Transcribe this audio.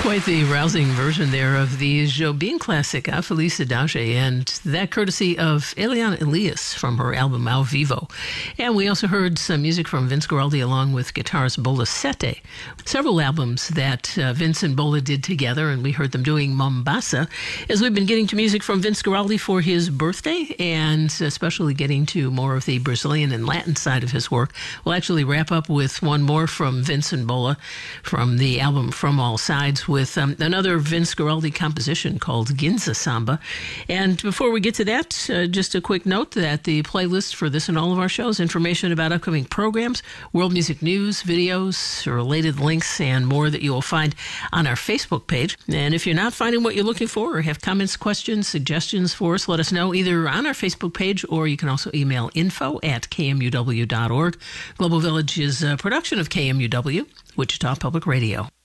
Quite the rousing version there of the Jobim classic, A Felicidade, and that courtesy of Eliana Elias from her album Ao Vivo. And we also heard some music from Vince Guaraldi along with guitarist Bola Sete. Several albums that Vince and Bola did together, and we heard them doing Mombasa, as we've been getting to music from Vince Guaraldi for his birthday, and especially getting to more of the Brazilian and Latin side of his work. We'll actually wrap up with one more from Vince and Bola from the album From All Sides, with another Vince Guaraldi composition called Ginza Samba. And before we get to that, just a quick note that the playlist for this and all of our shows, information about upcoming programs, world music news, videos, related links, and more that you will find on our Facebook page. And if you're not finding what you're looking for or have comments, questions, suggestions for us, let us know either on our Facebook page, or you can also email info@kmuw.org. Global Village is a production of KMUW, Wichita Public Radio.